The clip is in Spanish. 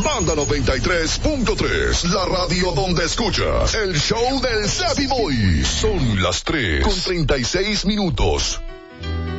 Banda 93.3, la radio donde escuchas el show del Savvy Boy. Son las 3:36.